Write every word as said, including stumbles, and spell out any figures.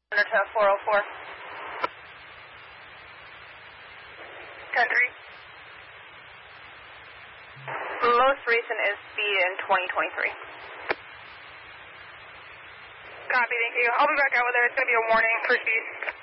Under to four oh four. ten three. Most recent is speed in twenty twenty-three. Copy, thank you. I'll be back out with her. It's going to be a warning for speed.